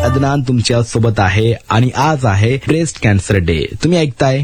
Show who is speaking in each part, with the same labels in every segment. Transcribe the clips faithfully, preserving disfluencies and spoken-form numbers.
Speaker 1: अदनान तुमच्या सोबत आहे आणि आज आहे ब्रेस्ट कॅन्सर डे. तुम्ही ऐकताय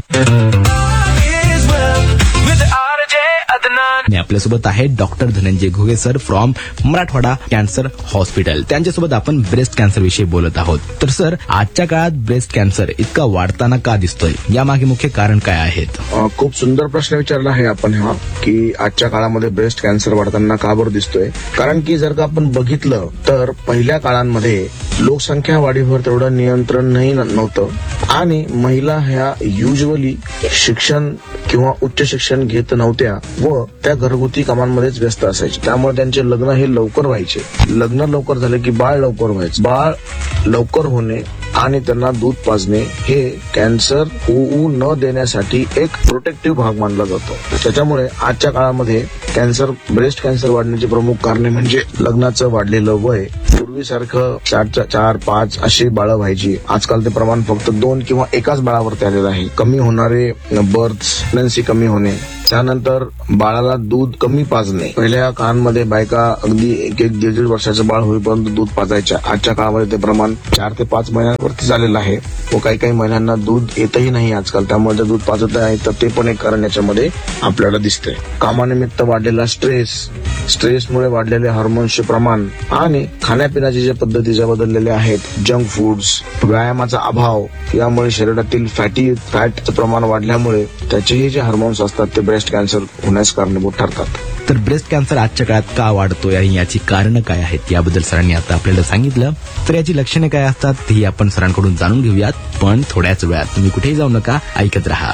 Speaker 1: आणि आपल्यासोबत आहे doctor Dhananjay Ghuge sir from Marathwada cancer hospital. त्यांच्यासोबत आपण ब्रेस्ट कॅन्सर विषयी बोलत आहोत. तर सर, आजच्या काळात ब्रेस्ट कॅन्सर इतका वाढताना का दिसतोय, यामागे मुख्य कारण काय आहेत?
Speaker 2: खूप सुंदर प्रश्न विचारला आहे आपण हा, की आजच्या काळामध्ये ब्रेस्ट कॅन्सर वाढताना का बरं दिसतोय. कारण की जर का आपण बघितलं तर पहिल्या काळांमध्ये लोकसंख्या वाढीवर तेवढं नियंत्रण नाही नव्हतं आणि महिला ह्या युजली शिक्षण किंवा उच्च शिक्षण घेत नव्हत्या व त्या घरगुती कामांमध्येच व्यस्त असायचे. त्यामुळे त्यांचे लग्न हे लवकर व्हायचे. लग्न लवकर झाले की बाळ लवकर व्हायचे. बाळ लवकर होणे आणि त्यांना दूध पाजणे हे कॅन्सर होऊ न देण्यासाठी एक प्रोटेक्टिव्ह भाग मानला जातो. त्याच्यामुळे आजच्या काळामध्ये कॅन्सर ब्रेस्ट कॅन्सर वाढण्याची प्रमुख कारणे म्हणजे लग्नाचं वाढलेलं वय. पूर्वीसारखं चार चार पाच अशी बाळं व्हायची. आजकाल ते प्रमाण फक्त दोन किंवा एकाच बाळावरती आलेलं आहे. कमी होणारे बर्थ्स, प्रेग्नन्सी कमी होणे, त्यानंतर बाळाला दूध कमी पाजणे. पहिल्या काळांमध्ये बायका अगदी एक एक दीड दीड वर्षाचं बाळ होईपर्यंत दूध पाजायच्या. आजच्या काळामध्ये ते प्रमाण चार ते पाच महिन्यांवरती झालेलं आहे व काही काही महिलांना दूध येतही नाही आजकाल. त्यामुळे दूध पाजत आहे तर ते पण एक कारण याच्यामध्ये आपल्याला दिसतंय. कामानिमित्त वाढलेला स्ट्रेस, स्ट्रेसमुळे वाढलेले हार्मोन्सचे प्रमाण आणि खाण्यापिण्याच्या ज्या पद्धती ज्या बदललेल्या आहेत, जंक फूड्स, व्यायामाचा अभाव, यामुळे शरीरातील फॅटी फॅटचं प्रमाण वाढल्यामुळे त्याचेही जे हार्मोन्स असतात ते ब्रेस्ट कॅन्सर होण्यास कारणीभूत ठरतात.
Speaker 1: तर ब्रेस्ट कॅन्सर आजच्या काळात का वाढतोय आणि याची कारणं काय आहेत याबद्दल सरांनी आता आपल्याला सांगितलं. तर याची लक्षणे काय असतात तेही आपण सरांकडून जाणून घेऊयात, पण थोड्याच वेळात. तुम्ही कुठेही जाऊ नका, ऐकत रहा.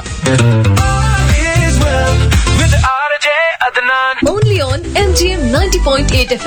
Speaker 3: Only on M G M ninety point eight F M.